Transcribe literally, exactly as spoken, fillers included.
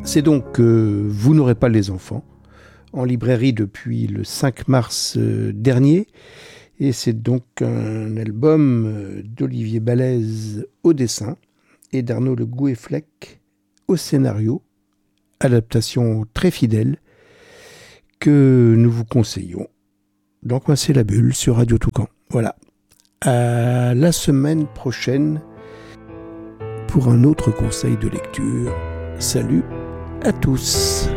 C'est donc euh, Vous n'aurez pas les enfants, en librairie depuis le cinq mars euh, dernier. Et c'est donc un album euh, d'Olivier Balèze au dessin et d'Arnaud Le Gouët-Fleck au scénario. Adaptation très fidèle que nous vous conseillons d'en coincer la bulle sur Radio Toucan. Voilà. À la semaine prochaine pour un autre conseil de lecture. Salut à tous.